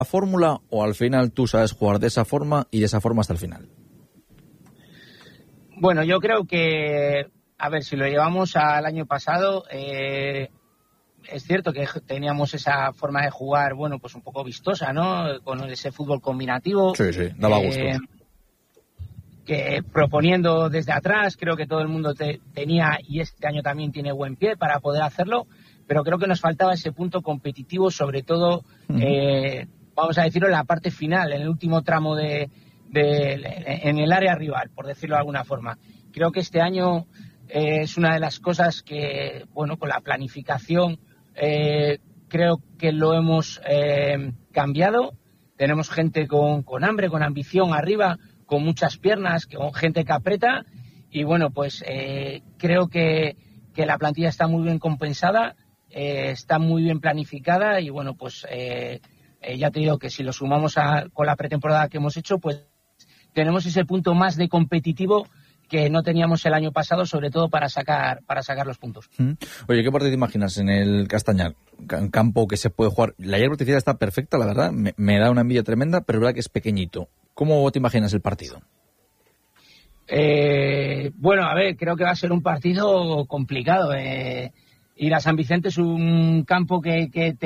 fórmula o al final tú sabes jugar de esa forma y de esa forma hasta el final? Bueno, yo creo que, a ver, si lo llevamos al año pasado, es cierto que teníamos esa forma de jugar, bueno, pues un poco vistosa, ¿no? Con ese fútbol combinativo. Sí, daba gusto. Que proponiendo desde atrás, creo que todo el mundo tenía, y este año también tiene buen pie para poder hacerlo, pero creo que nos faltaba ese punto competitivo, sobre todo, vamos a decirlo, en la parte final, en el último tramo en el área rival, por decirlo de alguna forma. Creo que este año es una de las cosas que, bueno, con la planificación creo que lo hemos cambiado. Tenemos gente con hambre, con ambición arriba, con muchas piernas, con gente que aprieta, y bueno, pues creo que la plantilla está muy bien compensada, está muy bien planificada, y bueno, pues ya te digo que si lo sumamos con la pretemporada que hemos hecho, pues tenemos ese punto más de competitivo que no teníamos el año pasado, sobre todo para sacar los puntos. Oye, ¿qué partido te imaginas en el Castañar? Un campo que se puede jugar. La hierba artificial está perfecta, la verdad, me da una envidia tremenda, pero es verdad que es pequeñito. ¿Cómo te imaginas el partido? Bueno, a ver, creo que va a ser un partido complicado. Ir a San Vicente es un campo que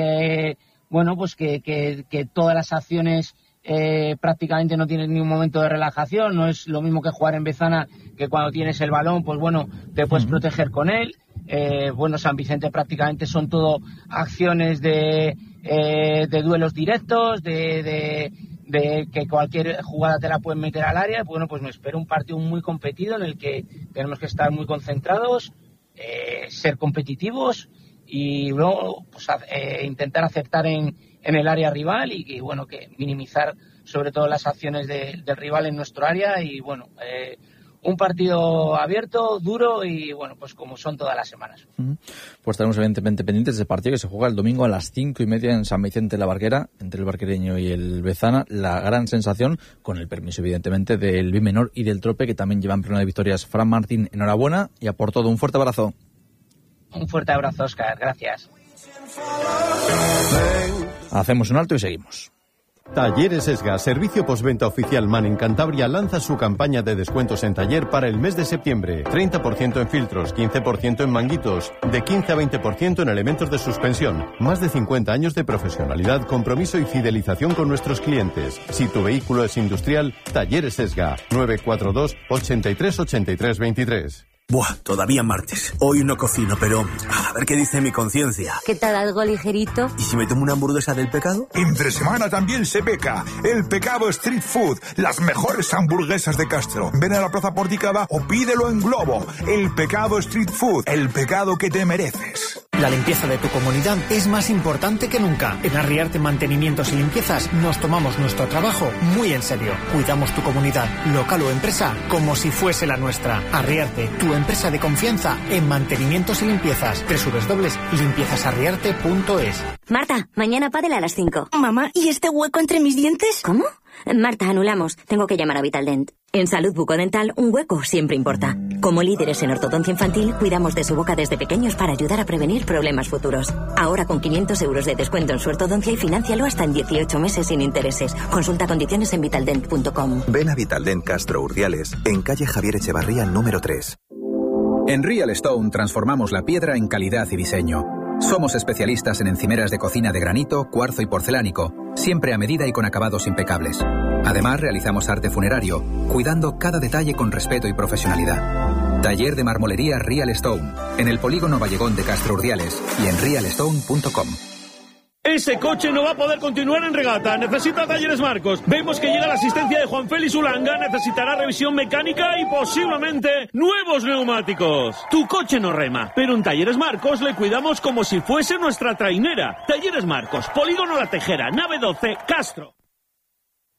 todas las acciones prácticamente no tienes ni un momento de relajación. No es lo mismo que jugar en Bezana, que cuando tienes el balón, pues bueno, te puedes proteger con él. San Vicente prácticamente son todo acciones de duelos directos, de que cualquier jugada te la pueden meter al área. Bueno, pues me espero un partido muy competido en el que tenemos que estar muy concentrados, ser competitivos y luego pues, intentar acertar en el área rival y bueno, que minimizar sobre todo las acciones del rival en nuestro área y bueno, un partido abierto, duro y bueno, pues como son todas las semanas. Pues estaremos evidentemente pendientes del partido que se juega el domingo a las 5:30 en San Vicente de la Barquera, entre el barquereño y el Bezana. La gran sensación, con el permiso evidentemente del Bimenor y del Trope, que también llevan pleno de victorias. Fran Martín, enhorabuena y a por todo, un fuerte abrazo. Un fuerte abrazo, Óscar, gracias. Hacemos un alto y seguimos. Talleres Esga, servicio postventa oficial MAN en Cantabria, lanza su campaña de descuentos en taller para el mes de septiembre. 30% en filtros, 15% en manguitos, de 15 a 20% en elementos de suspensión. Más de 50 años de profesionalidad, compromiso y fidelización con nuestros clientes. Si tu vehículo es industrial, Talleres Esga, 942 83 83 23. Buah, todavía martes. Hoy no cocino, pero a ver qué dice mi conciencia. ¿Qué tal, algo ligerito? ¿Y si me tomo una hamburguesa del pecado? Entre semana también se peca. El Pecado Street Food. Las mejores hamburguesas de Castro. Ven a la Plaza Porticada o pídelo en Globo. El Pecado Street Food. El pecado que te mereces. La limpieza de tu comunidad es más importante que nunca. En Arriarte Mantenimientos y Limpiezas nos tomamos nuestro trabajo muy en serio. Cuidamos tu comunidad, local o empresa, como si fuese la nuestra. Arriarte, tu empresa de confianza en mantenimientos y limpiezas. www.limpiezasarriarte.es. Marta, mañana pádel a las 5. Mamá, ¿y este hueco entre mis dientes? ¿Cómo? Marta, anulamos. Tengo que llamar a Vitaldent. En salud bucodental, un hueco siempre importa. Como líderes en ortodoncia infantil, cuidamos de su boca desde pequeños para ayudar a prevenir problemas futuros. Ahora con 500 euros de descuento en su ortodoncia y financialo hasta en 18 meses sin intereses. Consulta condiciones en vitaldent.com. Ven a Vitaldent Castro Urdiales, en calle Javier Echevarría, número 3. En Real Stone transformamos la piedra en calidad y diseño. Somos especialistas en encimeras de cocina de granito, cuarzo y porcelánico, siempre a medida y con acabados impecables. Además, realizamos arte funerario, cuidando cada detalle con respeto y profesionalidad. Taller de marmolería Real Stone, en el polígono Vallegón de Castro Urdiales y en realstone.com. Ese coche no va a poder continuar en regata. Necesita Talleres Marcos. Vemos que llega la asistencia de Juan Félix Ulanga. Necesitará revisión mecánica y posiblemente nuevos neumáticos. Tu coche no rema, pero en Talleres Marcos le cuidamos como si fuese nuestra trainera. Talleres Marcos, Polígono La Tejera, nave 12, Castro.